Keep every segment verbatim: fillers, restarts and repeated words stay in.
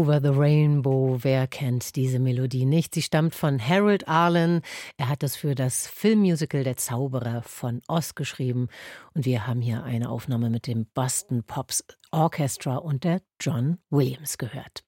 Over the Rainbow, wer kennt diese Melodie nicht? Sie stammt von Harold Arlen. Er hat das für das Filmmusical Der Zauberer von Oz geschrieben. Und wir haben hier eine Aufnahme mit dem Boston Pops Orchestra und der John Williams gehört.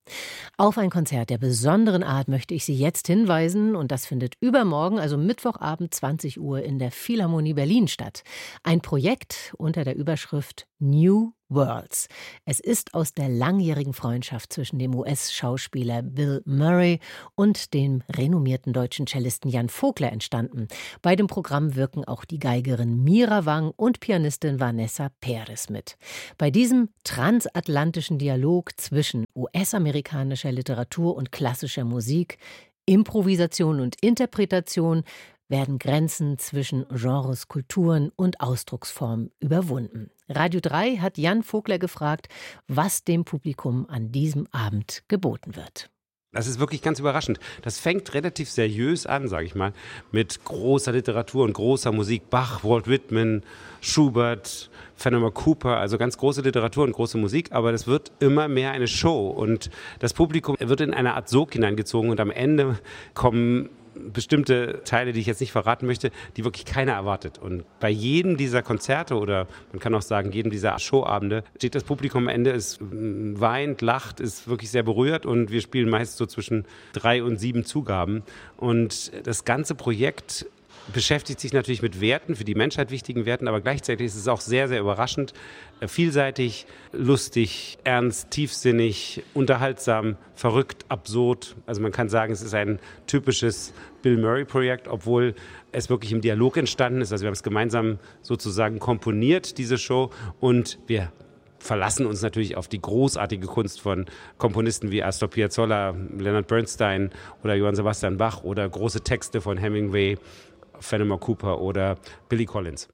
Auf ein Konzert der besonderen Art möchte ich Sie jetzt hinweisen, und das findet übermorgen, also Mittwochabend zwanzig Uhr in der Philharmonie Berlin statt. Ein Projekt unter der Überschrift New Worlds. Es ist aus der langjährigen Freundschaft zwischen dem U S-Schauspieler Bill Murray und dem renommierten deutschen Cellisten Jan Vogler entstanden. Bei dem Programm wirken auch die Geigerin Mira Wang und Pianistin Vanessa Perez mit. Bei diesem transatlantischen Dialog zwischen U S-amerikanischer Literatur und klassischer Musik, Improvisation und Interpretation werden Grenzen zwischen Genres, Kulturen und Ausdrucksformen überwunden. Radio drei hat Jan Vogler gefragt, was dem Publikum an diesem Abend geboten wird. Das ist wirklich ganz überraschend. Das fängt relativ seriös an, sage ich mal, mit großer Literatur und großer Musik. Bach, Walt Whitman, Schubert, Fenimore Cooper, also ganz große Literatur und große Musik. Aber das wird immer mehr eine Show. Und das Publikum wird in eine Art Sog hineingezogen. Und am Ende kommen bestimmte Teile, die ich jetzt nicht verraten möchte, die wirklich keiner erwartet. Und bei jedem dieser Konzerte oder man kann auch sagen, jedem dieser Showabende steht das Publikum am Ende, es weint, lacht, ist wirklich sehr berührt und wir spielen meist so zwischen drei und sieben Zugaben. Und das ganze Projekt beschäftigt sich natürlich mit Werten, für die Menschheit wichtigen Werten, aber gleichzeitig ist es auch sehr, sehr überraschend, vielseitig, lustig, ernst, tiefsinnig, unterhaltsam, verrückt, absurd. Also man kann sagen, es ist ein typisches Bill Murray-Projekt, obwohl es wirklich im Dialog entstanden ist. Also wir haben es gemeinsam sozusagen komponiert, diese Show, und wir verlassen uns natürlich auf die großartige Kunst von Komponisten wie Astor Piazzolla, Leonard Bernstein oder Johann Sebastian Bach oder große Texte von Hemingway, Fenimore Cooper oder Billy Collins.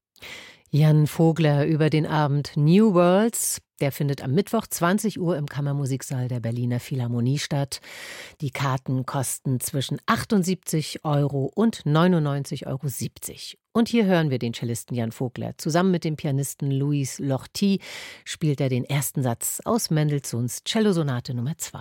Jan Vogler über den Abend New Worlds. Der findet am Mittwoch zwanzig Uhr im Kammermusiksaal der Berliner Philharmonie statt. Die Karten kosten zwischen achtundsiebzig Euro und neunundneunzig Euro siebzig. Und hier hören wir den Cellisten Jan Vogler. Zusammen mit dem Pianisten Louis Lortie spielt er den ersten Satz aus Mendelssohns Cellosonate Nummer zwei.